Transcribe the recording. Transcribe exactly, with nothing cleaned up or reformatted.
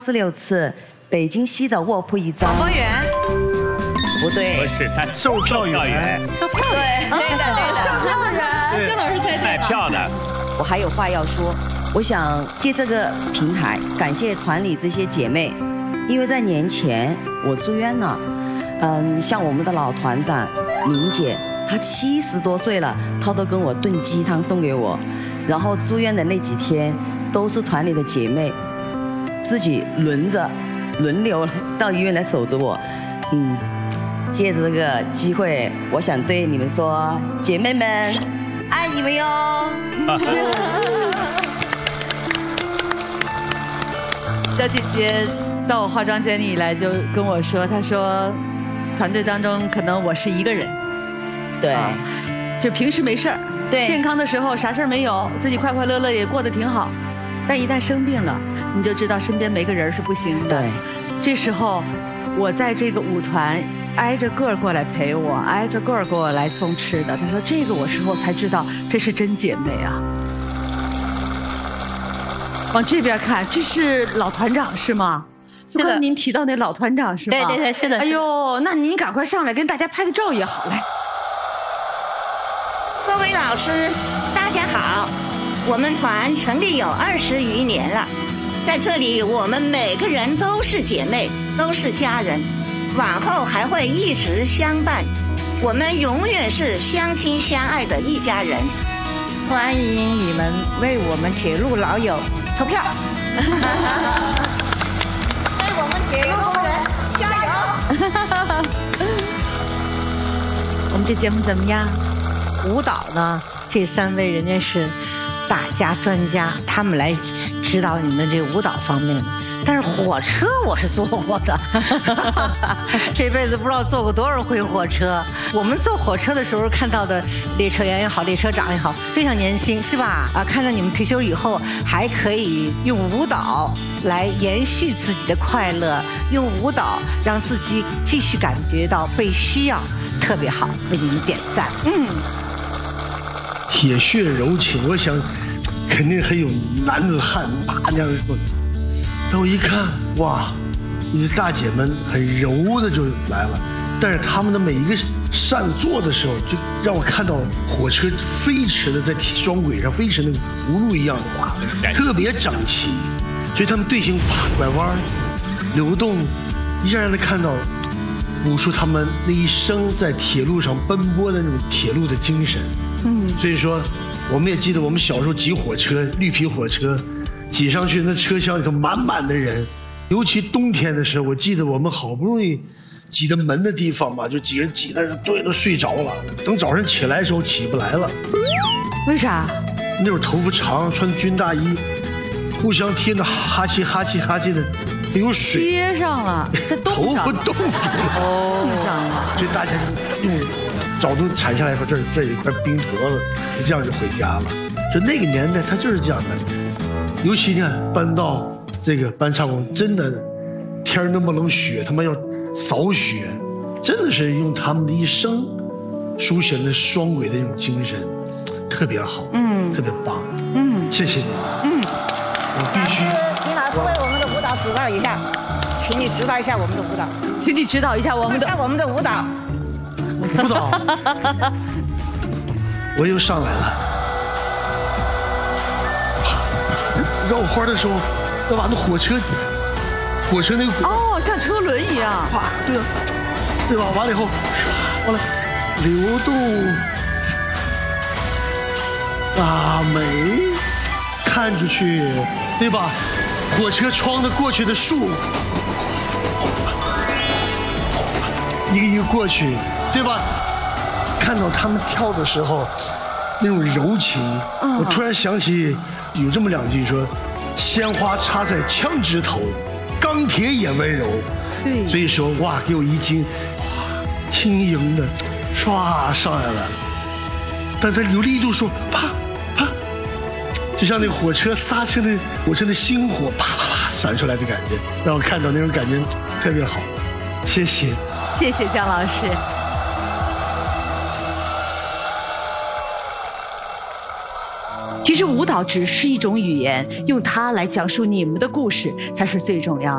四六次，北京西的卧铺一张。 广播员， 不对， 不是，他售票员， 售票员，对的对的，售票员，姜老师猜对了。 卖票的。 我还有话要说，我想借这个平台感谢团里这些姐妹，因为在年前我住院了，嗯，像我们的老团长林姐，她七十多岁了，她都跟我炖鸡汤送给我，然后住院的那几天都是团里的姐妹。自己轮着轮流到医院来守着我，嗯，借着这个机会，我想对你们说，姐妹们，爱你们哟。 小姐姐到我化妆间里来就跟我说，她说，团队当中可能我是一个人， 对， 啊、就平时没事儿， 对， 健康的时候啥事儿没有，自己快快乐乐也过得挺好，但一旦生病了。你就知道身边没个人是不行的。 对， 这时候我在这个舞团挨着个儿过来陪我，挨着个儿过来送吃的。他说这个我事后才知道，这是真姐妹啊。往这边看，这是老团长是吗？ 是的， 您提到那老团长是吗？ 对对对，是的。 哎呦，那您赶快上来跟大家拍个照也好，来。 各位老师，大家好，我们团成立有二十余年了。在这里，我们每个人都是姐妹，都是家人，往后还会一直相伴。我们永远是相亲相爱的一家人。 欢迎你们为我们铁路老友投票，为我们铁路工人加油！ 我们这节目怎么样？ 舞蹈呢？这三位人家是大家专家，他们来指导你们这舞蹈方面的。但是火车我是坐过的，这辈子不知道坐过多少回火车。我们坐火车的时候看到的列车员也好，列车长也好，非常年轻，是吧？啊，看到你们退休以后还可以用舞蹈来延续自己的快乐，用舞蹈让自己继续感觉到被需要，特别好，为你们点赞。嗯。 铁血柔情，我想肯定很有男子汉大那样的。但我一看，哇，你这大姐们很柔的就来了，但是她们的每一个上座的时候，就让我看到火车飞驰的在双轨上飞驰那个葫芦一样的哇，特别整齐，所以他们队形啪拐弯流动，一下让他看到舞出他们那一生在铁路上奔波的那种铁路的精神。嗯，所以说，我们也记得我们小时候挤火车，绿皮火车，挤上去那车厢里头满满的人，尤其冬天的时候，我记得我们好不容易挤到门的地方吧，就几个人挤那都都睡着了，等早上起来的时候起不来了。 为啥？ 那会儿头发长，穿军大衣，互相贴的哈气哈气哈气的，没有水。 贴上了，这头发冻住了， 冻上了， 所以大家就用。早都铲下来以后，这这有一块冰坨子，就这样就回家了。就那个年代，他就是这样的。尤其呢，搬到这个搬岔工，真的天那么冷，雪他妈要扫雪，真的是用他们的一生书写那双轨的那种精神，特别好，嗯，特别棒，嗯，谢谢你，嗯，我必须。 请老师为我们的舞蹈指导一下，请你指导一下我们的舞蹈， 请你指导一下我们的我们的舞蹈。 舞蹈，我又上来了。绕花的时候，要把那火车，火车那个哦，像车轮一样。 哇，对啊，对吧？完了以后，完了，流动啊，美，看出去，对吧？火车窗的过去的树，一个一个过去。对吧？看到他们跳的时候，那种柔情，嗯、我突然想起有这么两句说：“鲜花插在枪枝头，钢铁也温柔。”对，所以说哇，给我一惊，哇，轻盈的，唰上来了。但他有力度说啪啪，就像那个火车刹车的火车的星火啪啪啪闪出来的感觉，让我看到那种感觉特别好。谢谢， 谢谢姜老师。其实舞蹈只是一种语言，用它来讲述你们的故事才是最重要的。